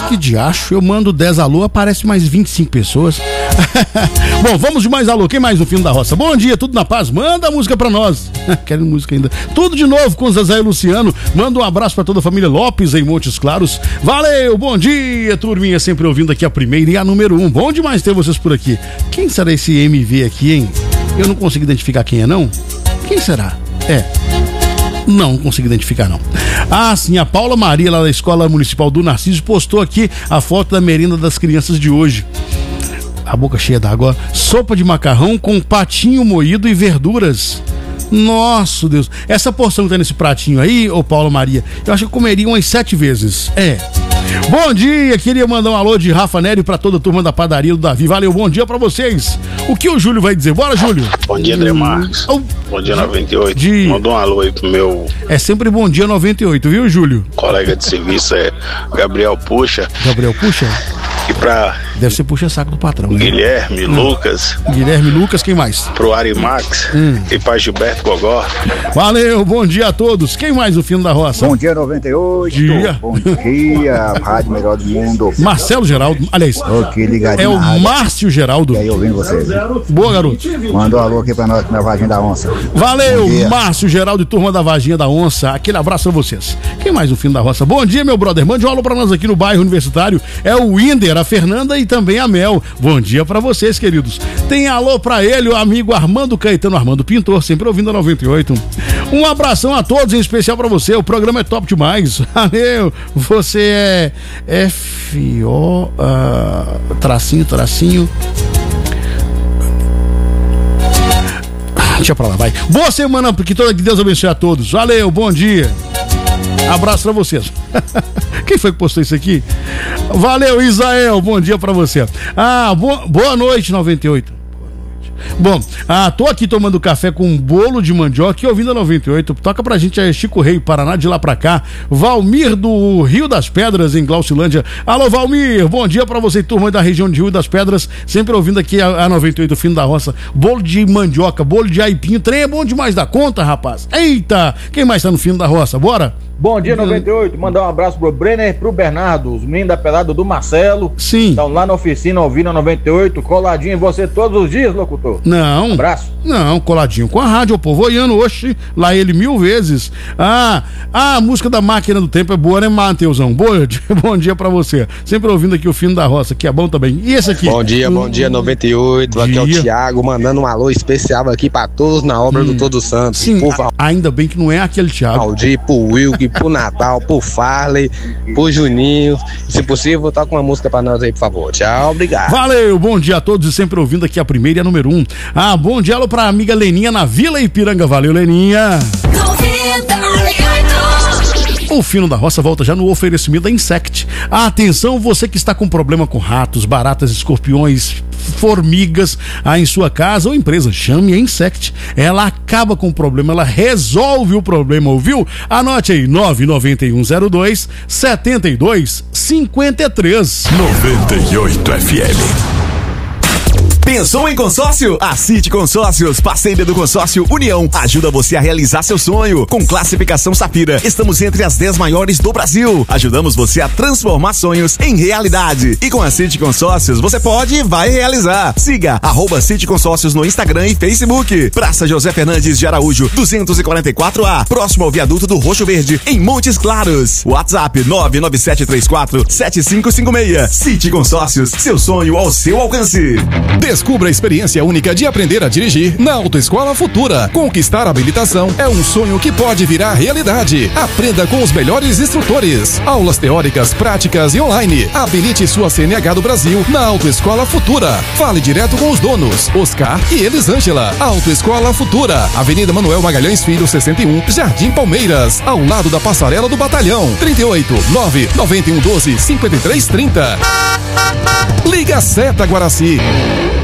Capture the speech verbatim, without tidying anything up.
Que diacho, eu mando dez alô, aparece mais vinte e cinco pessoas. Bom, vamos de mais alô, quem mais no Fino da Roça? Bom dia, tudo na paz? Manda a música pra nós. Querem música ainda. Tudo de novo com Zezé e Luciano. Manda um abraço pra toda a família Lopes em Montes Claros. Valeu, bom dia, turminha, sempre ouvindo aqui a primeira e a número um. Bom demais ter vocês por aqui. Quem será esse M V aqui, hein? Eu não consigo identificar quem é, não? Quem será? É... Não, não consigo identificar, não. Ah, sim, a Paula Maria, lá da Escola Municipal do Narciso, postou aqui a foto da merenda das crianças de hoje. A boca cheia d'água. Sopa de macarrão com patinho moído e verduras. Nossa, Deus. Essa porção que tá nesse pratinho aí, ô Paula Maria, eu acho que eu comeria umas sete vezes. É. Bom dia, queria mandar um alô de Rafa Nério pra toda a turma da padaria do Davi. Valeu, bom dia pra vocês. O que o Júlio vai dizer? Bora, Júlio. Bom dia, André Marques. Oh. Bom dia, noventa e oito. De... Mandou um alô aí pro meu... É sempre bom dia, noventa e oito, viu, Júlio? Colega de serviço é Gabriel Puxa. Gabriel Puxa? E pra... Deve ser puxa-saco do patrão, né? Guilherme, hum. Lucas. Guilherme, Lucas, quem mais? Pro Arimax hum. e pra Gilberto Gogó. Valeu, bom dia a todos. Quem mais no Fino da Roça? Bom dia, noventa e oito. Dia. Bom dia, Rádio Melhor do Mundo. Marcelo Geraldo, aliás, okay, ligadinho, é o rádio. Márcio Geraldo. E aí, ouvindo vocês. Boa, garoto. Mandou um alô aqui pra nós, na Varginha da Onça. Valeu, Márcio Geraldo e turma da Varginha da Onça. Aquele abraço a vocês. Quem mais no Fino da Roça? Bom dia, meu brother. Mande um alô pra nós aqui no bairro Universitário. É o Winder, a Fernanda e também a Mel. Bom dia pra vocês, queridos. Tem alô pra ele, o amigo Armando Caetano, Armando Pintor, sempre ouvindo a noventa e oito. Um abração a todos, em especial pra você. O programa é top demais. Valeu. Você é F O uh, tracinho, tracinho. Deixa pra lá, vai. Boa semana, porque toda que Deus abençoe a todos. Valeu, bom dia. Abraço pra vocês. Quem foi que postou isso aqui? Valeu, Isael, bom dia pra você. Ah, bo- boa noite, noventa e oito. Bom, ah, tô aqui tomando café com um bolo de mandioca e ouvindo a noventa e oito. Toca pra gente aí, Chico Rei, Paraná, de lá pra cá. Valmir do Rio das Pedras, em Glaucilândia. Alô, Valmir, bom dia pra você, turma da região de Rio das Pedras. Sempre ouvindo aqui a, a noventa e oito, Fino da Roça. Bolo de mandioca, bolo de aipim. Trem é bom demais da conta, rapaz. Eita, quem mais tá no Fino da Roça? Bora? Bom dia, noventa e oito. Mandar um abraço pro Brenner e pro Bernardo, os meninos da pelada do Marcelo. Sim. Estão lá na oficina ouvindo a noventa e oito, coladinho em você todos os dias, locutor. Não. Um abraço. Não, coladinho com a rádio, o povo olhando, oxe, lá ele mil vezes. Ah, ah, a música da Máquina do Tempo é boa, né, Mateusão? Boa, bom dia pra você. Sempre ouvindo aqui o Fino da Roça, que é bom também. E esse aqui? Bom dia, bom dia, noventa e oito. Bom aqui dia. É o Thiago, mandando um alô especial aqui pra todos na obra hum. do Todos Santos. Sim, por... a, ainda bem que não é aquele Thiago. Aldir, pro Wilk, pro Natal, pro Farley, pro Juninho. Se possível, toca uma música pra nós aí, por favor. Tchau, obrigado. Valeu, bom dia a todos e sempre ouvindo aqui a primeira e a número um. Ah, bom dia, alô pra amiga Leninha na Vila Ipiranga. Valeu, Leninha. O Fino da Roça volta já no oferecimento da Insect. Atenção, você que está com problema com ratos, baratas, escorpiões, formigas aí em sua casa ou empresa, chame a Insect. Ela acaba com o problema, ela resolve o problema, ouviu? Anote aí, nove nove um zero dois sete dois cinco três. noventa e oito F M. Pensou em consórcio? A City Consórcios, parceira do consórcio União, ajuda você a realizar seu sonho. Com classificação Safira, estamos entre as dez maiores do Brasil. Ajudamos você a transformar sonhos em realidade. E com a City Consórcios, você pode e vai realizar. Siga arroba City Consórcios no Instagram e Facebook. Praça José Fernandes de Araújo, duzentos e quarenta e quatro A, próximo ao viaduto do Roxo Verde, em Montes Claros. WhatsApp nove nove sete três quatro sete cinco cinco seis. City Consórcios, seu sonho ao seu alcance. Descubra a experiência única de aprender a dirigir na Autoescola Futura. Conquistar a habilitação é um sonho que pode virar realidade. Aprenda com os melhores instrutores. Aulas teóricas, práticas e online. Habilite sua C N H do Brasil na Autoescola Futura. Fale direto com os donos, Oscar e Elisângela. Autoescola Futura, Avenida Manuel Magalhães Filho, sessenta e um, Jardim Palmeiras, ao lado da Passarela do Batalhão. trinta e oito, nove nove um um doze, cinquenta e três trinta. Liga Seta Guaraci.